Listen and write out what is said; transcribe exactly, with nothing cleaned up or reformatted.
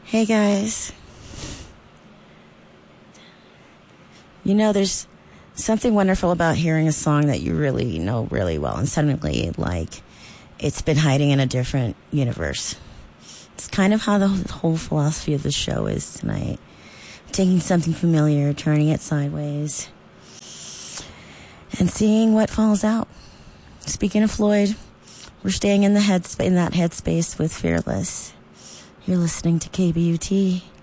Hey guys. You know, there's something wonderful about hearing a song that you really know really well and suddenly, like, it's been hiding in a different universe. It's kind of how the whole philosophy of the show is tonight. Taking something familiar, turning it sideways, and seeing what falls out. Speaking of Floyd, we're staying in the head in that headspace with Fearless. You're listening to K B U T